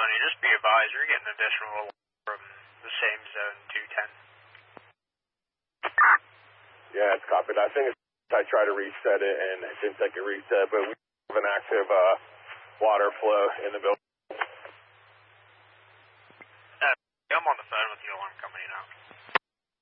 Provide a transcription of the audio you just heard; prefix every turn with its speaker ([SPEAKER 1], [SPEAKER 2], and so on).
[SPEAKER 1] County, just be advised, you're getting additional from the same zone 210.
[SPEAKER 2] Yeah, it's copied. I think I tried to reset it and it didn't take a reset, but we have an active water flow in the building.